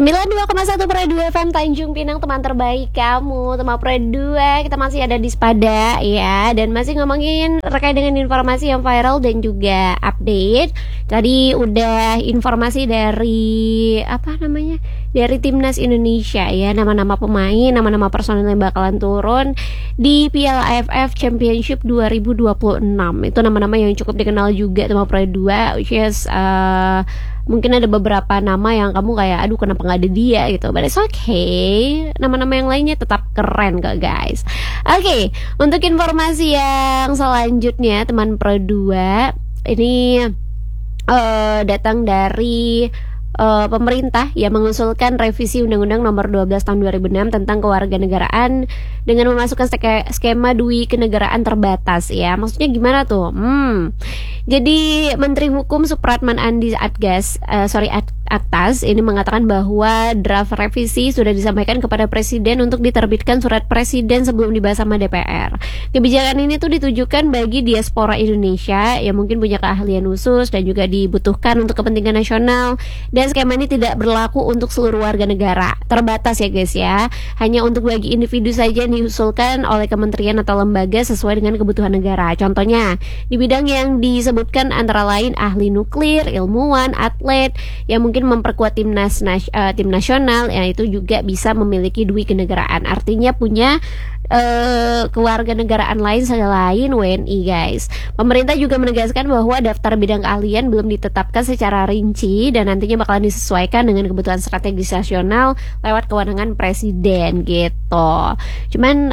92,1 Pro 2 FM Tanjung Pinang, teman terbaik kamu, teman Pro 2. Kita masih ada di Spada ya, dan masih ngomongin terkait dengan informasi yang viral dan juga update. Tadi udah informasi dari dari Timnas Indonesia ya, nama-nama pemain, nama-nama personil yang bakalan turun di Piala AFF Championship 2026. Itu nama-nama yang cukup dikenal juga teman Pro 2, which is mungkin ada beberapa nama yang kamu kayak aduh kenapa nggak ada dia gitu, but it's okay, nama-nama yang lainnya tetap keren kok guys. Oke, untuk informasi yang selanjutnya teman Pro 2 ini datang dari pemerintah yang mengusulkan revisi Undang-Undang Nomor 12 Tahun 2006 tentang kewarganegaraan dengan memasukkan skema dui kenegaraan terbatas ya. Maksudnya gimana tuh? Jadi Menteri Hukum Supratman Andi Aktas ini mengatakan bahwa draft revisi sudah disampaikan kepada Presiden untuk diterbitkan surat Presiden sebelum dibahas sama DPR. Kebijakan ini tuh ditujukan bagi diaspora Indonesia yang mungkin punya keahlian khusus dan juga dibutuhkan untuk kepentingan nasional. Dan skema ini tidak berlaku untuk seluruh warga negara, terbatas ya guys ya, hanya untuk bagi individu saja yang diusulkan oleh kementerian atau lembaga sesuai dengan kebutuhan negara. Contohnya di bidang yang disebutkan antara lain ahli nuklir, ilmuwan, atlet yang mungkin memperkuat tim nasional, yang itu juga bisa memiliki dui kenegaraan, artinya punya kewarganegaraan lain selain WNI guys. Pemerintah juga menegaskan bahwa daftar bidang keahlian belum ditetapkan secara rinci dan nantinya bakalan disesuaikan dengan kebutuhan strategis nasional lewat kewenangan Presiden gitu. Cuman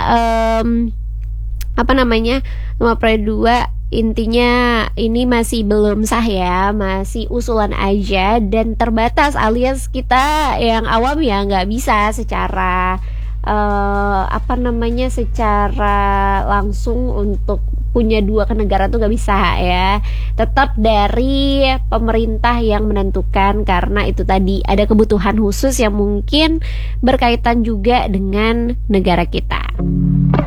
Nomor Pro 2 intinya ini masih belum sah ya, masih usulan aja dan terbatas, alias kita yang awam ya nggak bisa secara secara langsung untuk punya dua kenegaraan tuh nggak bisa ya. Tetap dari pemerintah yang menentukan, karena itu tadi ada kebutuhan khusus yang mungkin berkaitan juga dengan negara kita.